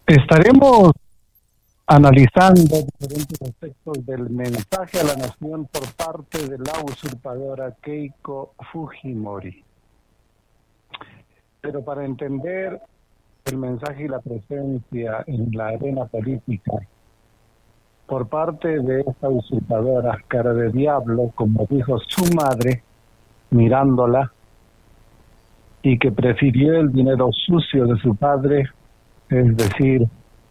Estaremos analizando diferentes aspectos del mensaje a la nación por parte de la usurpadora Keiko Fujimori. Pero para entender el mensaje y la presencia en la arena política por parte de esta usurpadora cara de diablo, como dijo su madre, mirándola, y que prefirió el dinero sucio de su padre, es decir,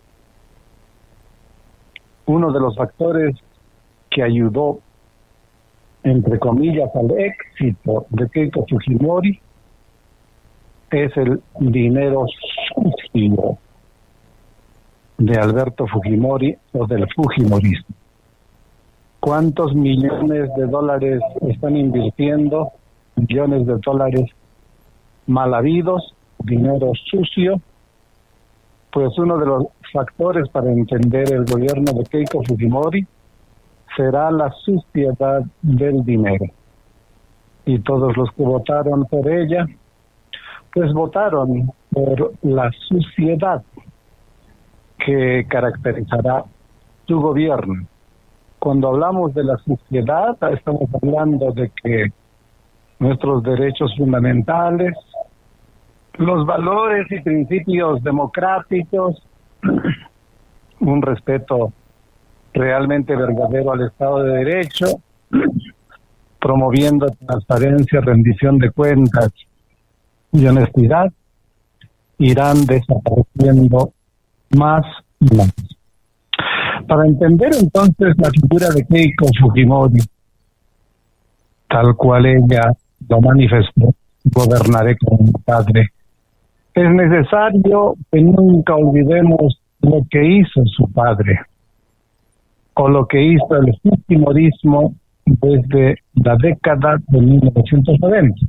uno de los factores que ayudó, entre comillas, al éxito de Keiko Fujimori es el dinero sucio de Alberto Fujimori o del Fujimorismo. ¿Cuántos millones de dólares están invirtiendo? Millones de dólares mal habidos, dinero sucio. Pues uno de los factores para entender el gobierno de Keiko Fujimori será la suciedad del dinero. Y todos los que votaron por ella, pues votaron por la suciedad que caracterizará su gobierno. Cuando hablamos de la suciedad, estamos hablando de que nuestros derechos fundamentales, los valores y principios democráticos, un respeto realmente verdadero al Estado de Derecho, promoviendo transparencia, rendición de cuentas y honestidad, irán desapareciendo más y más. Para entender entonces la figura de Keiko Fujimori, tal cual ella lo manifestó, gobernaré como mi padre, es necesario que nunca olvidemos lo que hizo su padre o lo que hizo el fujimorismo desde la década de 1990.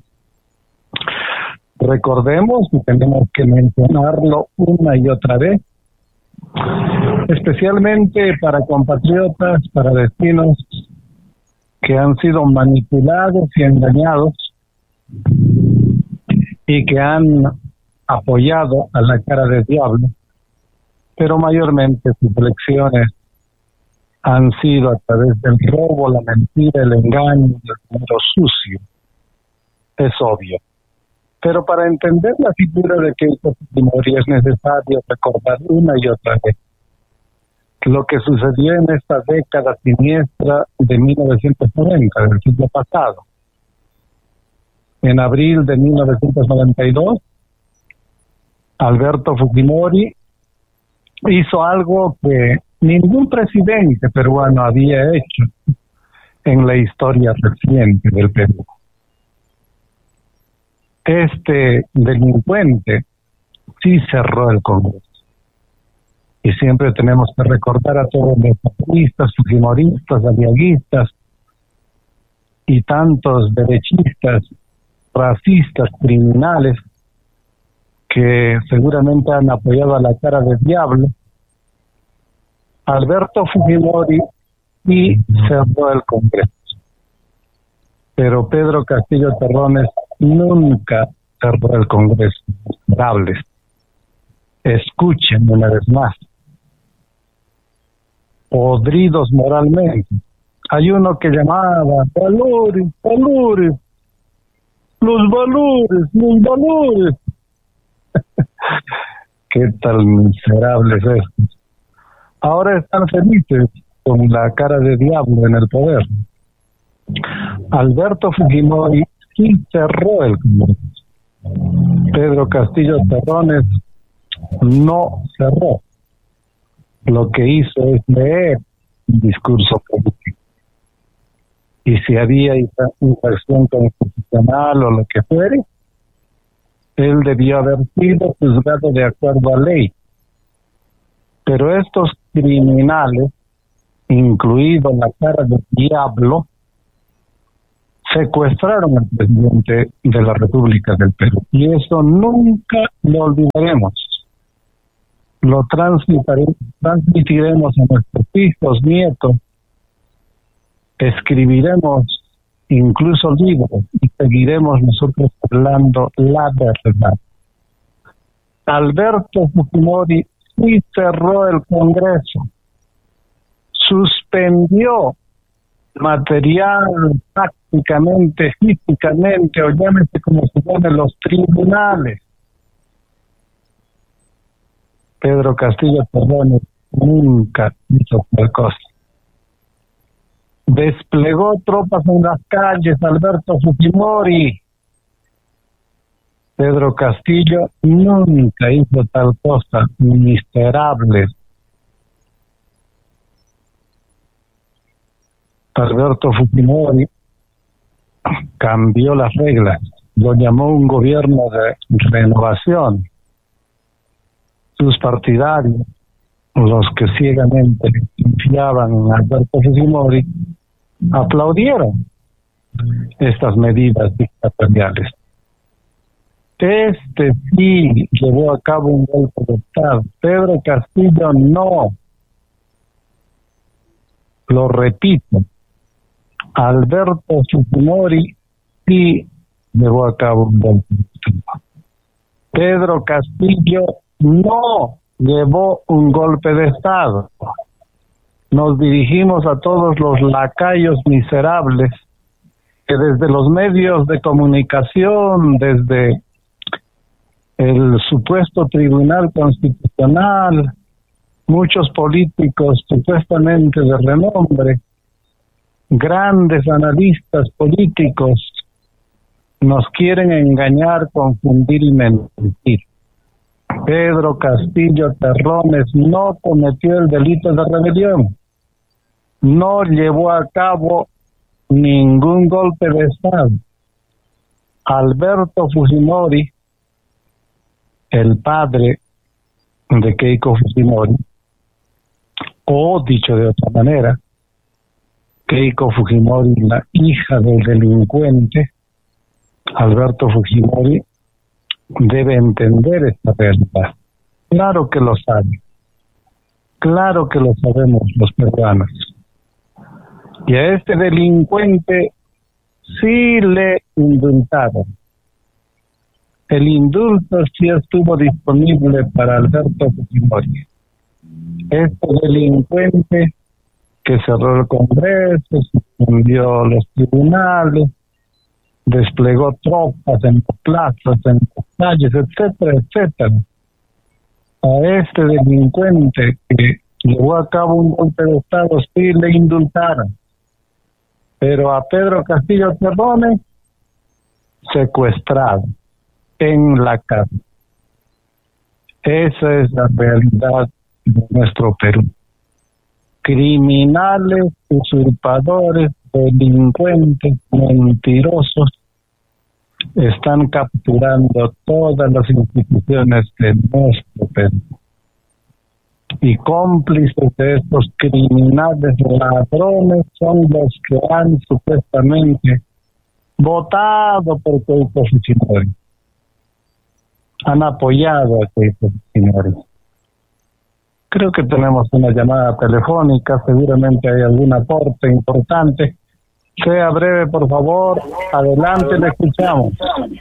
Recordemos, y tenemos que mencionarlo una y otra vez, especialmente para compatriotas, para vecinos que han sido manipulados y engañados y que han apoyado a la cara de diablo, pero mayormente sus elecciones han sido a través del robo, la mentira, el engaño, el dinero sucio. Es obvio. Pero para entender la figura de Keiko Fujimori es necesario recordar una y otra vez lo que sucedió en esta década siniestra de 1990, del siglo pasado. En abril de 1992, Alberto Fujimori hizo algo que ningún presidente peruano había hecho en la historia reciente del Perú. Este delincuente sí cerró el Congreso. Y siempre tenemos que recordar a todos los populistas, fujimoristas, aliaguistas y tantos derechistas, racistas, criminales que seguramente han apoyado a la cara del diablo. Alberto Fujimori sí cerró el Congreso. Pero Pedro Castillo Terrones nunca cerró el Congreso. Miserables. Escuchen una vez más. Podridos moralmente. Hay uno que llamaba valores, valores, los valores, los valores. ¿Qué tal miserables estos? Ahora están felices con la cara de diablo en el poder. Alberto Fujimori sí cerró el Congreso. Pedro Castillo Terrones no cerró. Lo que hizo es leer un discurso político. Y si había infracción constitucional o lo que fuere, él debió haber sido juzgado de acuerdo a ley. Pero estos criminales, incluido la cara del diablo, secuestraron al presidente de la República del Perú. Y eso nunca lo olvidaremos. Lo transmitiremos a nuestros hijos, nietos, escribiremos incluso libros y seguiremos nosotros hablando la verdad. Alberto Fujimori sí cerró el Congreso, suspendió material, prácticamente, físicamente, o llámese como se llame, los tribunales. Pedro Castillo Terrones nunca hizo tal cosa. Desplegó tropas en las calles, Alberto Fujimori. Pedro Castillo nunca hizo tal cosa, miserable. Alberto Fujimori cambió las reglas, lo llamó un gobierno de renovación. Sus partidarios, los que ciegamente confiaban en Alberto Fujimori, aplaudieron estas medidas dictatoriales. Este sí llevó a cabo un golpe de Estado. Pedro Castillo no. Lo repito, Alberto Fujimori sí llevó a cabo un golpe de Estado. Pedro Castillo no llevó un golpe de Estado. Nos dirigimos a todos los lacayos miserables que desde los medios de comunicación, desde el supuesto Tribunal Constitucional, muchos políticos supuestamente de renombre, grandes analistas políticos, nos quieren engañar, confundir y mentir. Pedro Castillo Terrones no cometió el delito de rebelión, no llevó a cabo ningún golpe de Estado. Alberto Fujimori, el padre de Keiko Fujimori, o dicho de otra manera, Keiko Fujimori, la hija del delincuente, Alberto Fujimori, debe entender esta realidad. Claro que lo sabe, claro que lo sabemos los peruanos. Y a este delincuente sí le indultaron. El indulto sí estuvo disponible para Alberto Fujimori. Este delincuente que cerró el Congreso, suspendió los tribunales, desplegó tropas en las plazas, en las calles, etcétera, etcétera. A este delincuente que llevó a cabo un golpe de Estado sí le indultaron. Pero a Pedro Castillo Terrones, secuestrado en la cárcel. Esa es la realidad de nuestro Perú. Criminales, usurpadores, delincuentes, mentirosos, están capturando todas las instituciones de nuestro Perú. Y cómplices de estos criminales ladrones son los que han supuestamente votado por Keiko Fujimori. Han apoyado a Keiko Fujimori. Creo que tenemos una llamada telefónica, seguramente hay algún aporte importante. Sea breve, por favor. Adelante, le escuchamos.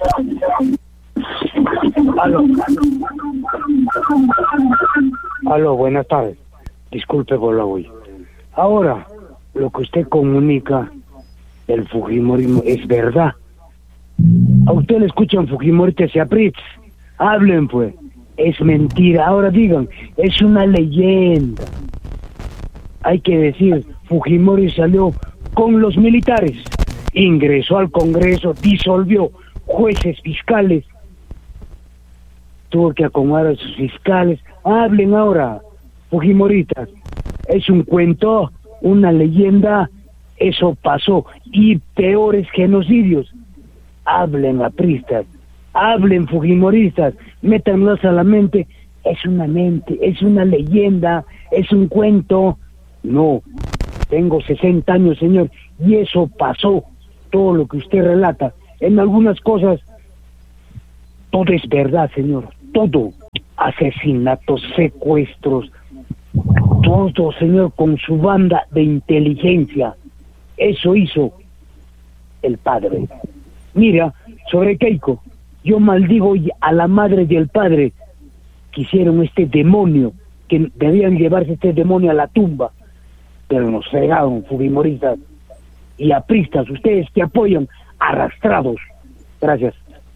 Aló, buenas tardes. Disculpe por la bulla. Ahora, lo que usted comunica del Fujimorismo es verdad. A usted le escuchan Fujimori que se apriete. Hablen, pues. Es mentira. Ahora digan, es una leyenda. Hay que decir, Fujimori salió con los militares, ingresó al Congreso, disolvió jueces, fiscales, tuvo que acomodar a sus fiscales. Hablen ahora, Fujimoritas. Es un cuento, una leyenda, eso pasó. Y peores genocidios. Hablen, apristas, hablen, fujimoristas, métanlos a la mente. Es una leyenda, es un cuento. No, tengo 60 años, señor, y eso pasó. Todo lo que usted relata, en algunas cosas, todo es verdad, señor, todo. Asesinatos, secuestros, todo, señor, con su banda de inteligencia. Eso hizo el padre. Mira, sobre Keiko, yo maldigo a la madre y al padre que hicieron este demonio que debían llevarse este demonio a la tumba, pero nos fregaron fujimoristas y apristas, ustedes que apoyan, arrastrados. Gracias.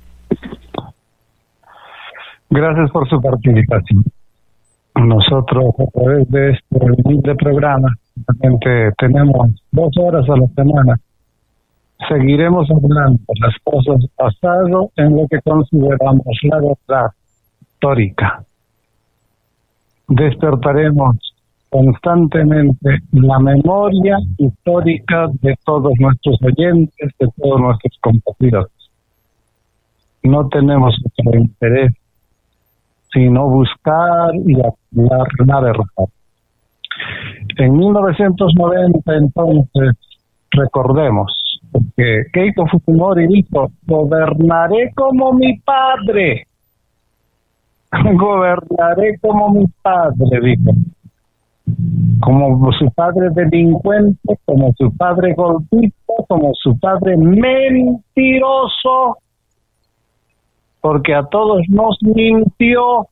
Gracias por su participación. Nosotros, a través de este humilde programa, realmente tenemos 2 horas a la semana. Seguiremos hablando de las cosas pasadas en lo que consideramos la verdad histórica. Despertaremos constantemente la memoria histórica de todos nuestros oyentes, de todos nuestros compatriotas. No tenemos otro interés sino buscar y aclarar la verdad. En 1990, entonces, recordemos, porque Keiko Fujimori dijo: gobernaré como mi padre. Gobernaré como mi padre, dijo. Como su padre delincuente, como su padre golpista, como su padre mentiroso, porque a todos nos mintió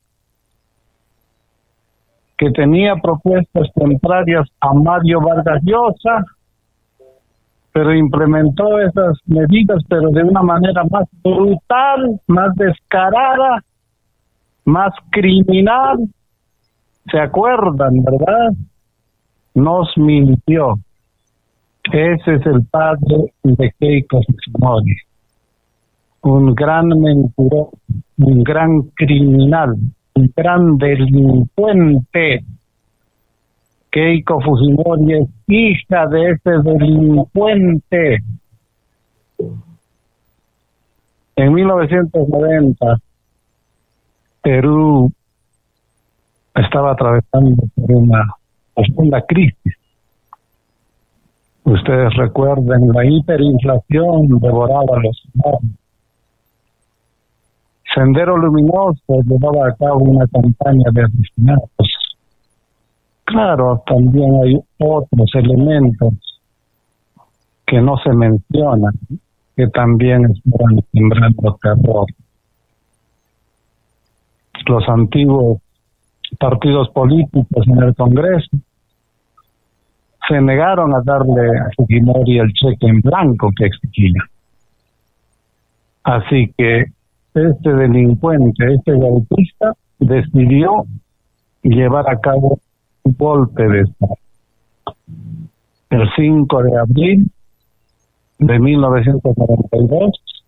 que tenía propuestas contrarias a Mario Vargas Llosa, pero implementó esas medidas, pero de una manera más brutal, más descarada, más criminal. ¿Se acuerdan, verdad? Nos mintió. Ese es el padre de Keiko Fujimori. Un gran mentiroso, un gran criminal, un gran delincuente. Keiko Fujimori es hija de ese delincuente. En 1990, Perú estaba atravesando por una profunda crisis. Ustedes recuerden, la hiperinflación devoraba los humanos. Sendero Luminoso llevaba a cabo una campaña de asesinatos. Claro, también hay otros elementos que no se mencionan, que también están sembrando terror. Los antiguos partidos políticos en el Congreso se negaron a darle a Fujimori el cheque en blanco que exigía. Así que este delincuente, este golpista, decidió llevar a cabo un golpe de Estado. El 5 de abril de 1992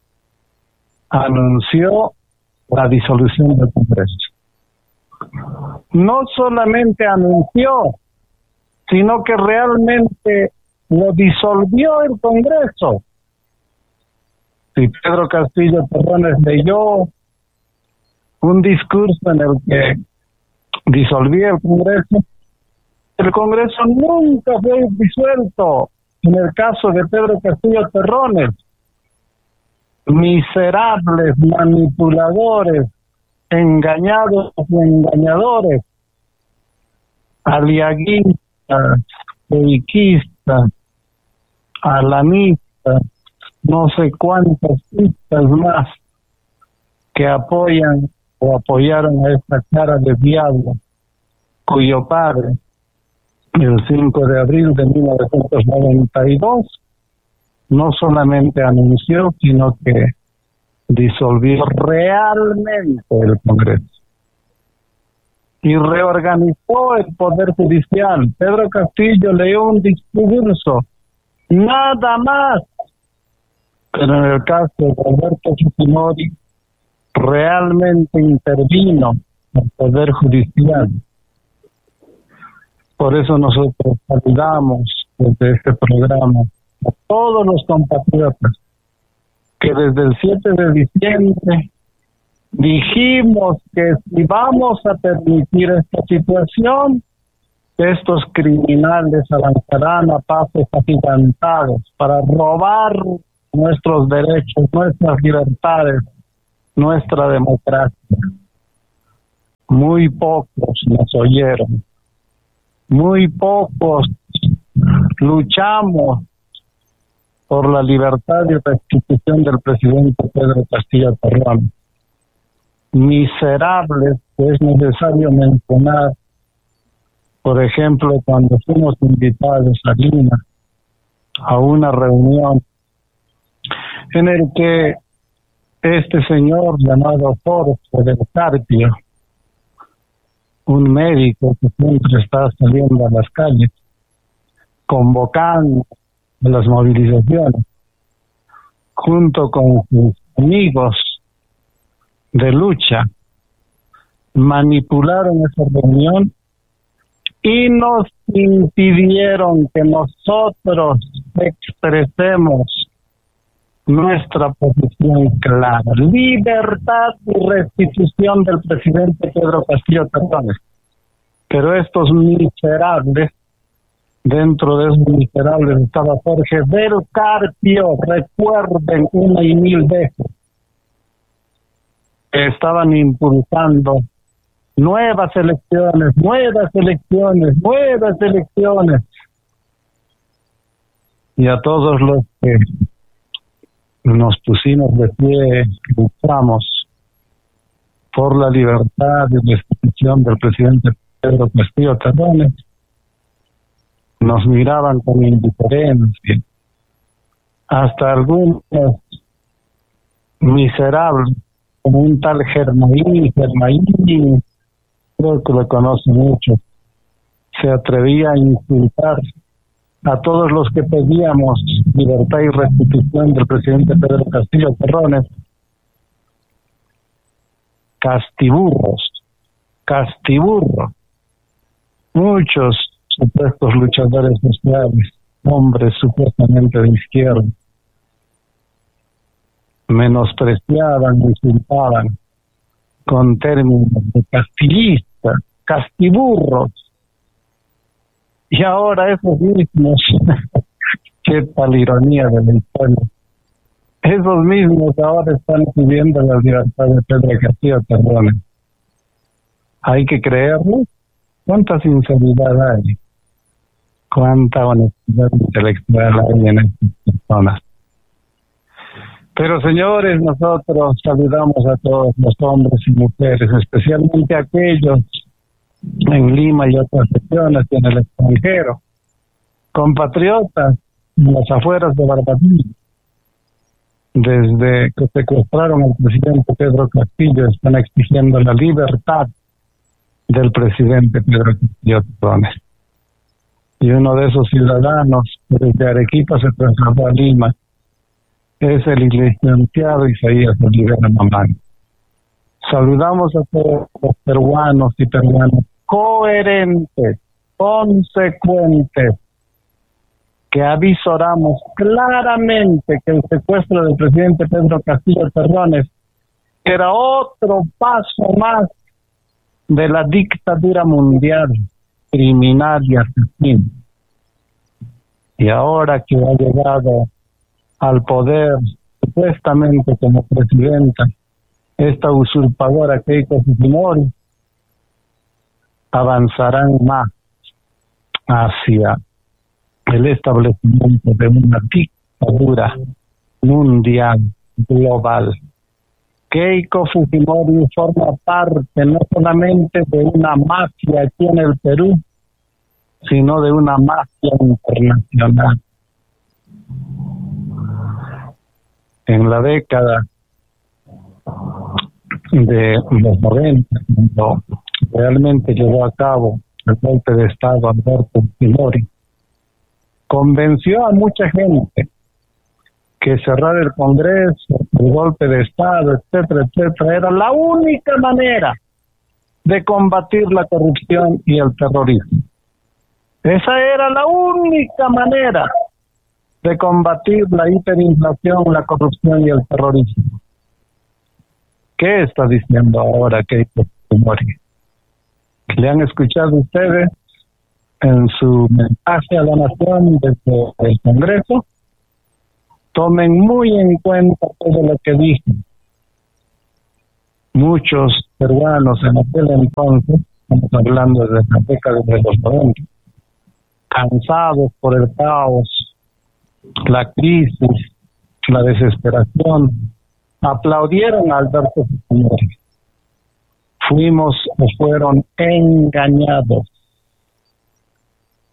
anunció la disolución del Congreso. No solamente anunció, sino que realmente lo disolvió el Congreso. Si Pedro Castillo Terrones leyó un discurso en el que disolvía el Congreso nunca fue disuelto. En el caso de Pedro Castillo Terrones, miserables, manipuladores, engañados y engañadores, aliaguistas, feiquistas, alanistas, no sé cuántas pistas más que apoyan o apoyaron a esta cara de diablo, cuyo padre, el 5 de abril de 1992, no solamente anunció, sino que disolvió realmente el Congreso y reorganizó el Poder Judicial. Pedro Castillo leyó un discurso, nada más. Pero en el caso de Alberto Fujimori, realmente intervino el Poder Judicial. Por eso nosotros saludamos desde este programa a todos los compatriotas que desde el 7 de diciembre dijimos que si vamos a permitir esta situación, estos criminales avanzarán a pasos agigantados para robar nuestros derechos, nuestras libertades, nuestra democracia. Muy pocos nos oyeron, muy pocos luchamos por la libertad y restitución del presidente Pedro Castillo Terrones. Miserables, que es necesario mencionar, Por ejemplo, cuando fuimos invitados a Lima a una reunión en el que este señor llamado Jorge del Carpio, un médico que siempre está saliendo a las calles, convocando a las movilizaciones, junto con sus amigos de lucha, manipularon esa reunión y nos impidieron que nosotros expresemos nuestra posición clara: libertad y restitución del presidente Pedro Castillo Terrones. Pero estos miserables, dentro de esos miserables estaba Jorge del Carpio, recuerden una y mil veces, que estaban impulsando nuevas elecciones. Y a todos los que nos pusimos de pie, luchamos por la libertad y restitución del presidente Pedro Castillo Terrones, nos miraban con indiferencia. Hasta algunos miserables, como un tal Germain, creo que lo conocen mucho, se atrevía a insultar a todos los que pedíamos libertad y restitución del presidente Pedro Castillo Terrones. Castiburros, muchos supuestos luchadores sociales, hombres supuestamente de izquierda, menospreciaban, insultaban con términos de castillista, castiburros. Y ahora esos mismos, qué tal ironía de la historia, esos mismos ahora están pidiendo la libertad de Pedro Castillo Terrones. Hay que creerlo. ¿Cuánta sinceridad hay? ¿Cuánta honestidad intelectual hay en estas personas? Pero señores, nosotros saludamos a todos los hombres y mujeres, especialmente a aquellos en Lima y otras regiones y en el extranjero, compatriotas en las afueras de Barbados. Desde que secuestraron al presidente Pedro Castillo, están exigiendo la libertad del presidente Pedro Castillo Terrones. Y uno de esos ciudadanos, desde Arequipa se trasladó a Lima, es el licenciado Isaías Olivera Mamán. Saludamos a todos los peruanos y peruanas coherentes, consecuentes, que avisoramos claramente que el secuestro del presidente Pedro Castillo Terrones era otro paso más de la dictadura mundial, criminal y asesina. Y ahora que ha llegado al poder, supuestamente como presidenta, esta usurpadora Keiko Fujimori, avanzarán más hacia el establecimiento de una dictadura mundial, global. Keiko Fujimori forma parte no solamente de una mafia aquí en el Perú, sino de una mafia internacional. En la década de los 90, cuando realmente llevó a cabo el golpe de Estado Alberto Fujimori, convenció a mucha gente que cerrar el Congreso, el golpe de Estado, etcétera, etcétera, era la única manera de combatir la corrupción y el terrorismo. Esa era la única manera de combatir la hiperinflación, la corrupción y el terrorismo. ¿Qué está diciendo ahora Keiko Fujimori? ¿Le han escuchado ustedes en su mensaje a la nación desde el Congreso? Tomen muy en cuenta todo lo que dijo. Muchos peruanos en aquel entonces, estamos hablando de la década de los 90, cansados por el caos, la crisis, la desesperación, aplaudieron a Alberto Fujimori. Fuimos o fueron engañados.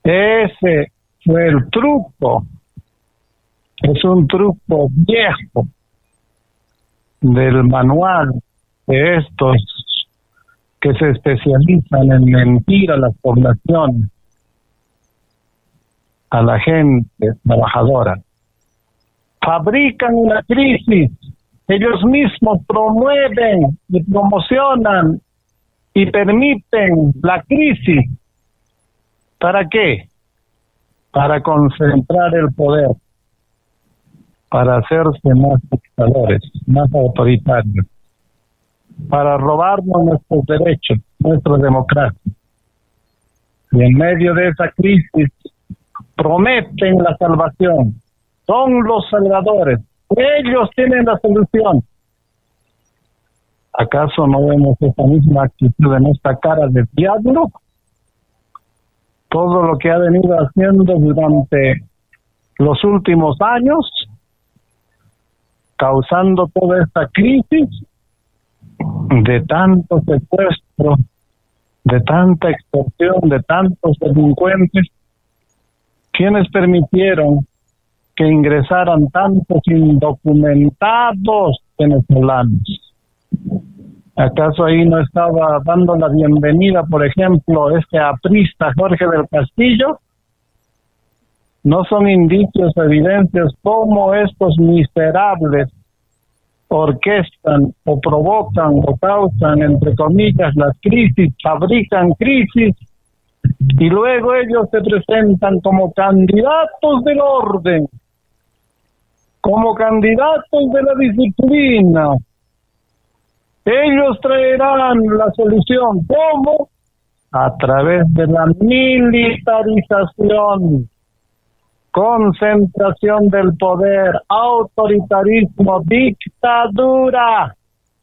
Ese fue el truco. Es un truco viejo del manual de estos que se especializan en mentir a las poblaciones, a la gente trabajadora. Fabrican una crisis, ellos mismos promueven y promocionan y permiten la crisis. ¿Para qué? Para concentrar el poder, para hacerse más dictadores, más autoritarios, para robarnos nuestros derechos, nuestra democracia. Y en medio de esa crisis prometen la salvación. Son los salvadores. Ellos tienen la solución. ¿Acaso no vemos esa misma actitud en esta cara de diablo? Todo lo que ha venido haciendo durante los últimos años, causando toda esta crisis de tanto secuestro, de tanta extorsión, de tantos delincuentes. ¿Quiénes permitieron que ingresaran tantos indocumentados venezolanos? ¿Acaso ahí no estaba dando la bienvenida, por ejemplo, este aprista Jorge del Castillo? ¿No son indicios, evidencias cómo estos miserables orquestan o provocan o causan, entre comillas, las crisis, fabrican crisis y luego ellos se presentan como candidatos del orden, como candidatos de la disciplina? Ellos traerán la solución. ¿Cómo? A través de la militarización, concentración del poder, autoritarismo, dictadura.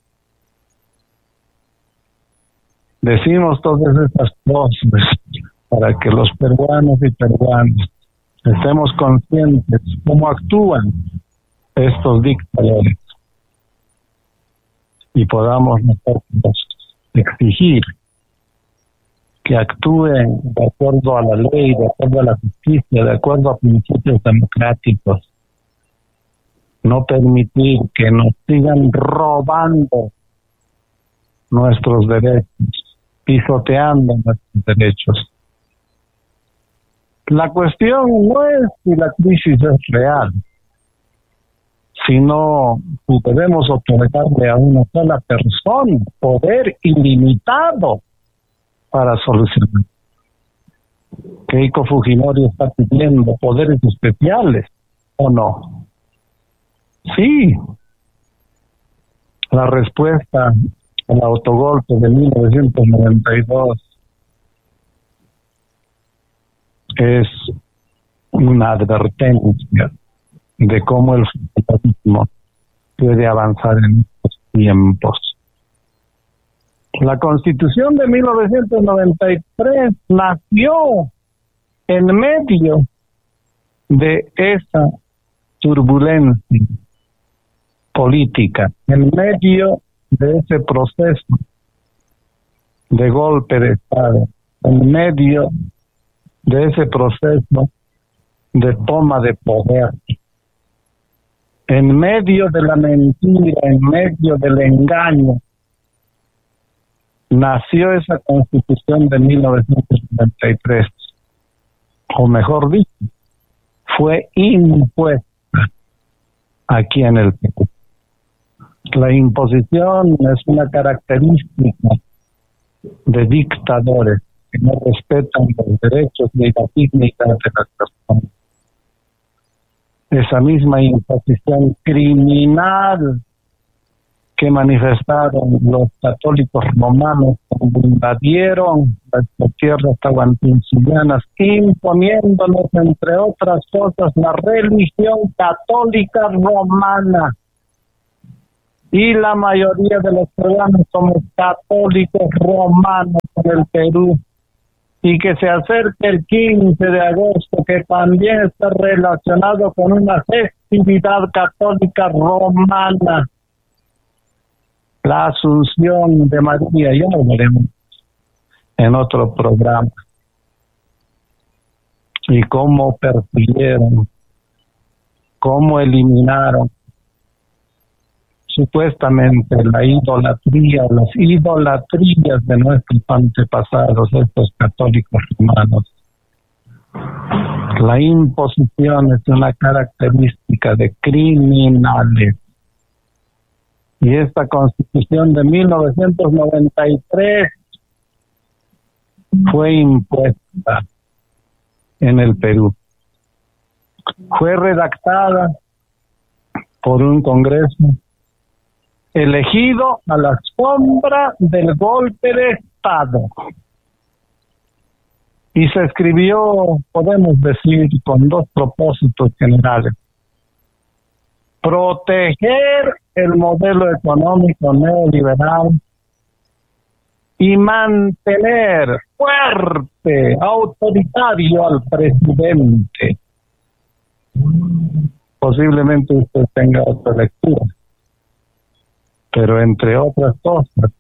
Decimos todas estas cosas para que los peruanos y peruanas estemos conscientes cómo actúan estos dictadores y podamos nosotros exigir que actúen de acuerdo a la ley, de acuerdo a la justicia, de acuerdo a principios democráticos. No permitir que nos sigan robando nuestros derechos, pisoteando nuestros derechos. La cuestión no es si la crisis es real, sino si debemos otorgarle a una sola persona poder ilimitado para solucionar. Keiko Fujimori está pidiendo poderes especiales, ¿o no? Sí. La respuesta al autogolpe de 1992 es una advertencia de cómo el funcionalismo puede avanzar en estos tiempos. La Constitución de 1993 nació en medio de esa turbulencia política, en medio de ese proceso de golpe de Estado, en medio de ese proceso de toma de poder, en medio de la mentira, en medio del engaño, nació esa Constitución de 1993, o mejor dicho, fue impuesta aquí en el Perú. La imposición es una característica de dictadores que no respetan los derechos ni la dignidad de las personas. Esa misma imposición criminal que manifestaron los católicos romanos cuando invadieron las tierras tahuantinsuyanas, imponiéndonos, entre otras cosas, la religión católica romana. Y la mayoría de los peruanos somos católicos romanos en el Perú. Y que se acerque el 15 de agosto, que también está relacionado con una festividad católica romana, la Asunción de María. Ya lo veremos en otro programa. y cómo persiguieron, cómo eliminaron supuestamente la idolatría, las idolatrías de nuestros antepasados, estos católicos romanos. La imposición es una característica de criminales. Y esta Constitución de 1993 fue impuesta en el Perú. Fue redactada por un Congreso elegido a la sombra del golpe de Estado. Y se escribió, podemos decir, con dos propósitos generales: proteger el modelo económico neoliberal y mantener fuerte, autoritario al presidente. Posiblemente usted tenga otra lectura, pero entre otras cosas,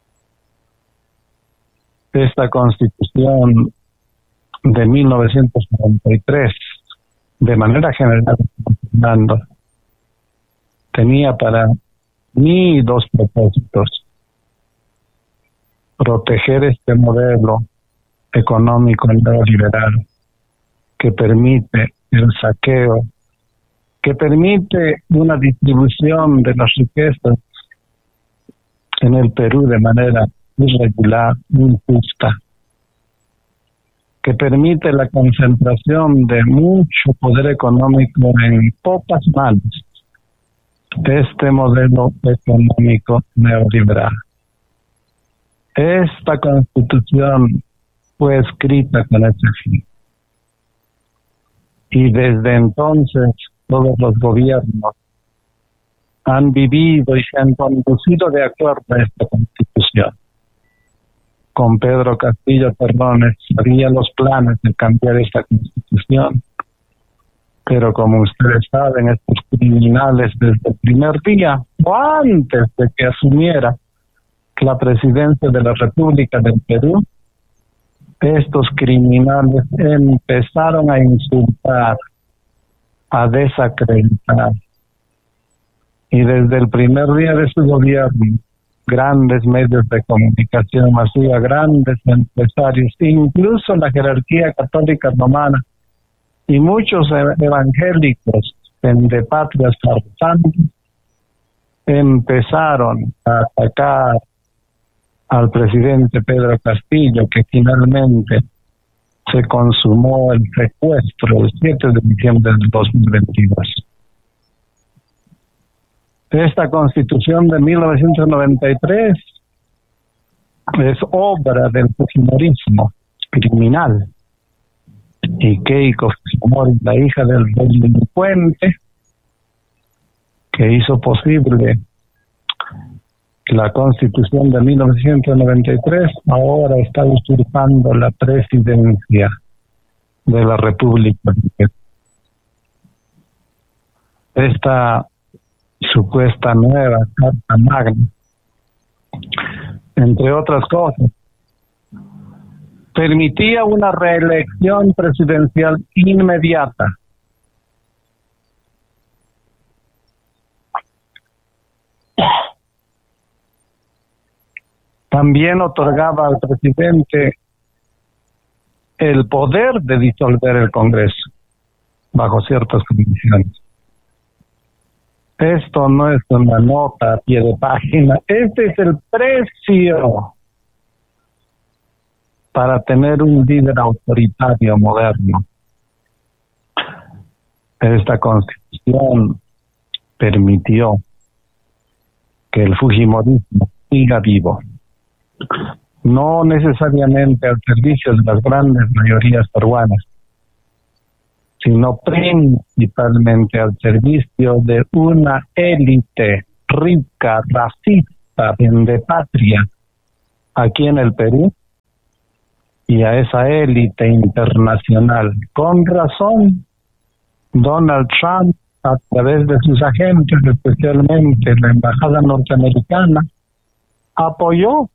esta Constitución de 1993, de manera general, tenía para mí dos propósitos: proteger este modelo económico neoliberal que permite el saqueo, que permite una distribución de las riquezas en el Perú de manera irregular, injusta, que permite la concentración de mucho poder económico en pocas manos. Este modelo económico neoliberal. Esta Constitución fue escrita con ese fin. Y desde entonces todos los gobiernos han vivido y se han conducido de acuerdo a esta Constitución. Con Pedro Castillo Terrones había los planes de cambiar esta Constitución, pero como ustedes saben, estos criminales desde el primer día, o antes de que asumiera la presidencia de la República del Perú, estos criminales empezaron a insultar, a desacreditar. Y desde el primer día de su gobierno, grandes medios de comunicación masiva, grandes empresarios, incluso la jerarquía católica romana y muchos evangélicos de patrias farsantes, empezaron a atacar al presidente Pedro Castillo, que finalmente se consumó el secuestro el 7 de diciembre del 2022. Esta Constitución de 1993 es obra del fujimorismo criminal. Y Keiko Fujimori, la hija del delincuente, que hizo posible la Constitución de 1993, ahora está usurpando la presidencia de la República. Esta supuesta nueva Carta Magna, entre otras cosas, permitía una reelección presidencial inmediata. También otorgaba al presidente el poder de disolver el Congreso bajo ciertas condiciones. Esto no es una nota a pie de página, este es el precio para tener un líder autoritario moderno. Esta Constitución permitió que el fujimorismo siga vivo, no necesariamente al servicio de las grandes mayorías peruanas, sino principalmente al servicio de una élite rica, racista, de patria, aquí en el Perú, y a esa élite internacional. Con razón, Donald Trump, a través de sus agentes, especialmente la embajada norteamericana, apoyó